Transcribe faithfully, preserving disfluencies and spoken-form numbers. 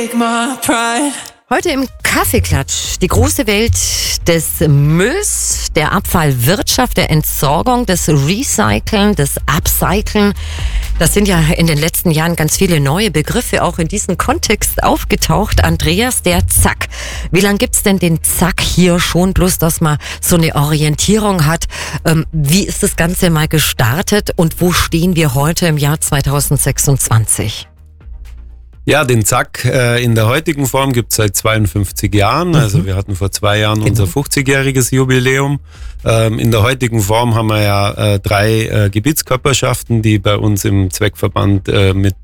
take my pride. Heute im Kaffeeklatsch die große Welt des Mülls, der Abfallwirtschaft, der Entsorgung, des Recyceln, des Upcyclen. Das sind ja in den letzten Jahren ganz viele neue Begriffe auch in diesem Kontext aufgetaucht. Andreas, der Zack. Wie lange gibt's denn den Zack hier schon? Bloß, dass man so eine Orientierung hat. Ähm, wie ist das Ganze mal gestartet und wo stehen wir heute im Jahr zweitausendsechsundzwanzig? Ja, den Zack äh, in der heutigen Form gibt es seit zweiundfünfzig Jahren. Also wir hatten vor zwei Jahren Genau. unser fünfzigjähriges Jubiläum. Ähm, in der heutigen Form haben wir ja äh, drei äh, Gebietskörperschaften, die bei uns im Zweckverband äh, mit